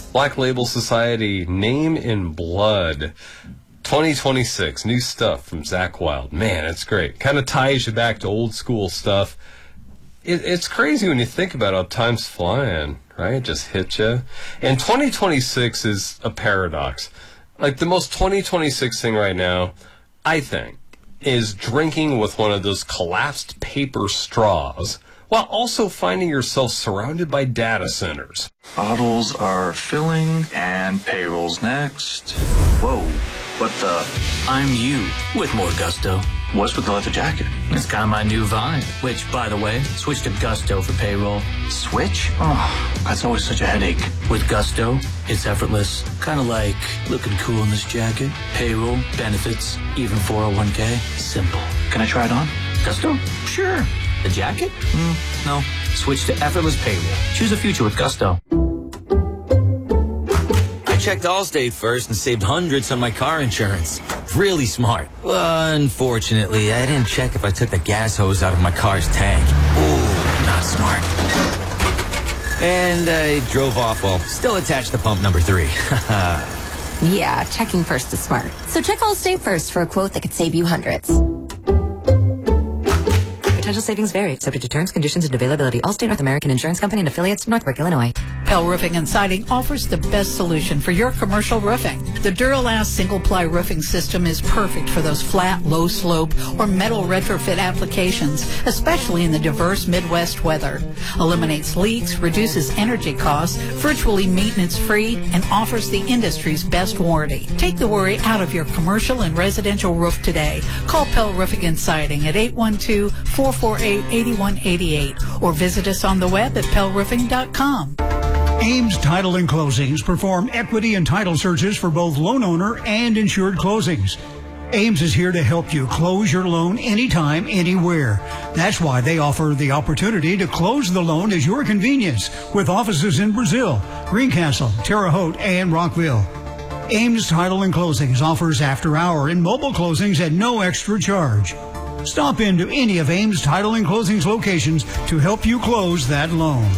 Black Label Society, Name in Blood. 2026, new stuff from Zakk Wylde. Man, it's great. Kind of ties you back to old school stuff. It's crazy when you think about how time's flying, right? It just hits you. And 2026 is a paradox. Like, the most 2026 thing right now, I think, is drinking with one of those collapsed paper straws while also finding yourself surrounded by data centers. Bottles are filling and payroll's next. Whoa, what the? I'm you with more gusto. What's with the leather jacket? It's kind of my new vibe, which, by the way, switch to Gusto for payroll. Switch? Oh, that's always such a headache. With Gusto, it's effortless. Kind of like looking cool in this jacket. Payroll, benefits, even 401k. Simple. Can I try it on? Gusto? Sure. The jacket? No. Switch to effortless payroll. Choose a future with Gusto. I checked Allstate first and saved hundreds on my car insurance. Really smart. Unfortunately, I didn't check if I took the gas hose out of my car's tank. Ooh, not smart. And I drove off while still attached to pump number 3. Yeah, checking first is smart. So check Allstate first for a quote that could save you hundreds. Potential savings vary, subject to terms, conditions, and availability. Allstate North American Insurance Company and affiliates, Northbrook, Illinois. Pell Roofing and Siding offers the best solution for your commercial roofing. The Duralast single-ply roofing system is perfect for those flat, low-slope, or metal retrofit applications, especially in the diverse Midwest weather. Eliminates leaks, reduces energy costs, virtually maintenance-free, and offers the industry's best warranty. Take the worry out of your commercial and residential roof today. Call Pell Roofing and Siding at 812-448-8188 or visit us on the web at pellroofing.com. Ames Title and Closings perform equity and title searches for both loan owner and insured closings. Ames is here to help you close your loan anytime, anywhere. That's why they offer the opportunity to close the loan at your convenience with offices in Brazil, Greencastle, Terre Haute, and Rockville. Ames Title and Closings offers after-hour and mobile closings at no extra charge. Stop into any of Ames Title and Closings locations to help you close that loan.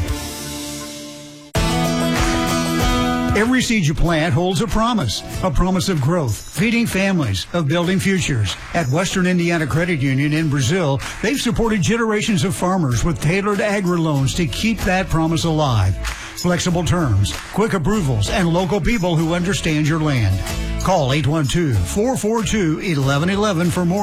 Every seed you plant holds a promise of growth, feeding families, of building futures. At Western Indiana Credit Union in Brazil, they've supported generations of farmers with tailored agri-loans to keep that promise alive. Flexible terms, quick approvals, and local people who understand your land. Call 812-442-1111 for more.